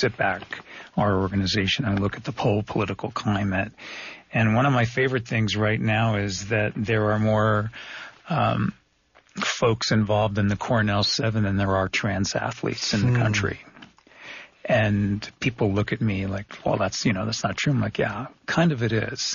sit back, our organization, and look at the whole political climate. And one of my favorite things right now is that there are more folks involved in the Cornell 7 than there are trans athletes in the country. And people look at me like, well, that's not true. I'm like, yeah, kind of it is.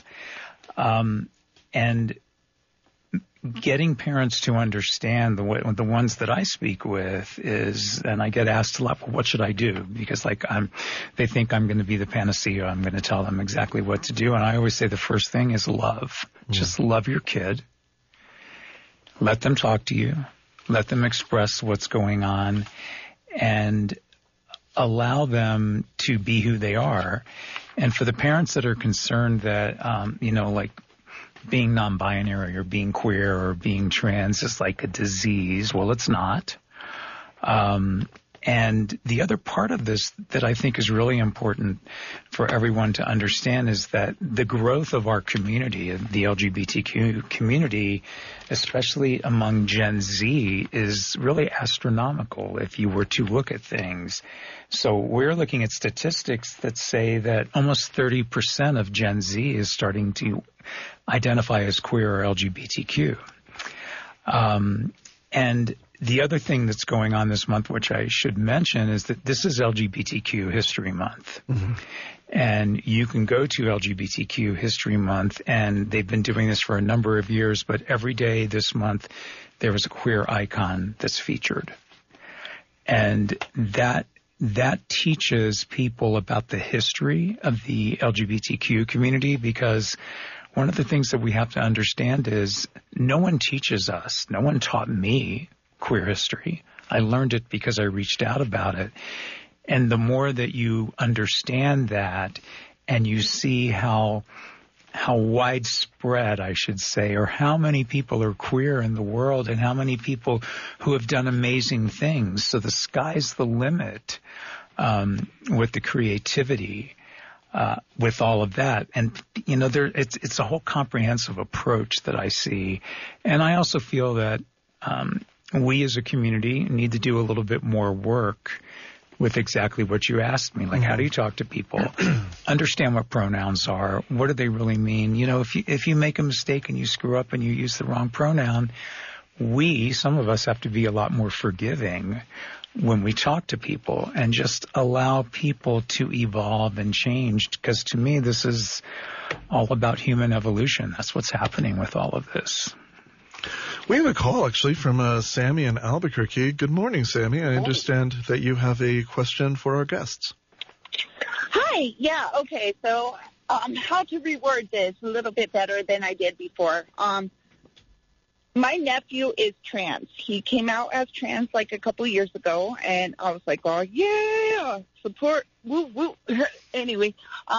And getting parents to understand the ones that I speak with is, and I get asked a lot, well, what should I do? Because they think I'm going to be the panacea. I'm going to tell them exactly what to do. And I always say the first thing is love. Just love your kid. Let them talk to you. Let them express what's going on and allow them to be who they are. And for the parents that are concerned that, like being non-binary or being queer or being trans is like a disease, well, it's not. And the other part of this that I think is really important for everyone to understand is that the growth of our community, the LGBTQ community, especially among Gen Z, is really astronomical if you were to look at things. So we're looking at statistics that say that almost 30% of Gen Z is starting to identify as queer or LGBTQ. And the other thing that's going on this month, which I should mention, is that this is LGBTQ History Month. And you can go to LGBTQ History Month, and they've been doing this for a number of years, but every day this month there is a queer icon that's featured. And that teaches people about the history of the LGBTQ community, because one of the things that we have to understand is no one teaches us, no one taught me queer history. I learned it because I reached out about it. And the more that you understand that and you see how widespread, I should say, or how many people are queer in the world and how many people who have done amazing things. So the sky's the limit with the creativity, with all of that. And, it's a whole comprehensive approach that I see. And I also feel that we as a community need to do a little bit more work with exactly what you asked me. Like, how do you talk to people? Understand what pronouns are. What do they really mean? If you make a mistake and you screw up and you use the wrong pronoun, some of us have to be a lot more forgiving when we talk to people and just allow people to evolve and change. Because to me, this is all about human evolution. That's what's happening with all of this. We have a call, actually, from Sammy in Albuquerque. Good morning, Sammy. I understand that you have a question for our guests. Hi. Yeah, okay. So how to reword this a little bit better than I did before. My nephew is trans. He came out as trans like a couple of years ago, and I was like, oh, yeah, support, woo, woo. Anyway,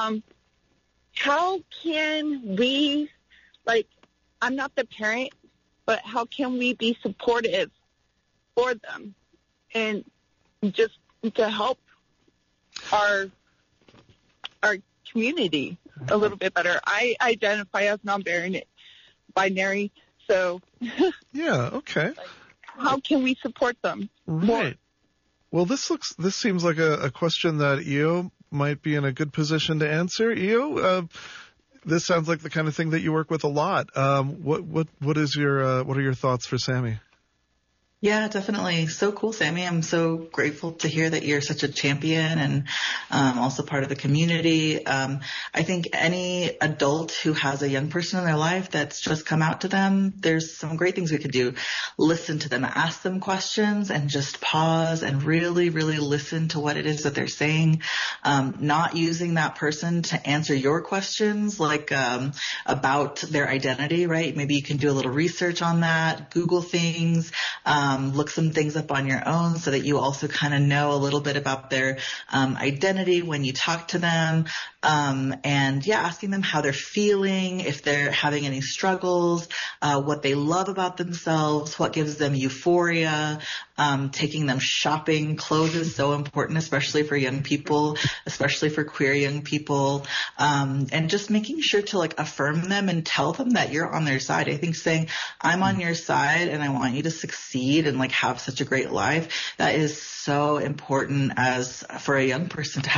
how can we, I'm not the parent, but how can we be supportive for them and just to help our community a little bit better? I identify as non-binary, so yeah, okay. How can we support them? Right. Well, this seems like a question that Io might be in a good position to answer. Io, this sounds like the kind of thing that you work with a lot. What are your thoughts for Sammy? Yeah, definitely. So cool, Sammy. I'm so grateful to hear that you're such a champion and also part of the community. I think any adult who has a young person in their life that's just come out to them, there's some great things we could do. Listen to them, ask them questions, and just pause and really, really listen to what it is that they're saying. Not using that person to answer your questions, about their identity, right? Maybe you can do a little research on that, Google things, look some things up on your own so that you also kind of know a little bit about their identity when you talk to them. Asking them how they're feeling, if they're having any struggles, what they love about themselves, what gives them euphoria, taking them shopping. Clothes is so important, especially for young people, especially for queer young people, and just making sure to affirm them and tell them that you're on their side. I think saying, I'm on your side and I want you to succeed and have such a great life, that is so important as for a young person to have